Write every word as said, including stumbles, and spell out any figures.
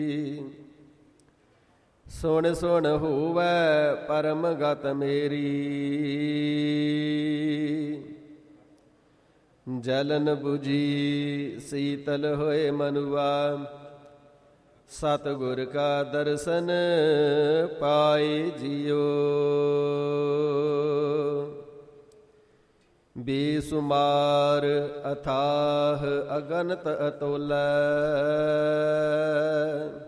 ਸੁਣ ਸੁਣ ਹੋਵੈ ਪਰਮ ਗਤ ਮੇਰੀ। ਜਲਨ ਬੁਝੀ ਸੀਤਲ ਹੋਏ ਮਨੁਆ, ਸਤਿਗੁਰ ਕਾ ਦਰਸ਼ਨ ਪਾਏ ਜਿਉ। ਬੇਸੁਮਾਰ ਅਥਾਹ ਅਗਨਤ ਅਤੁਲੈ,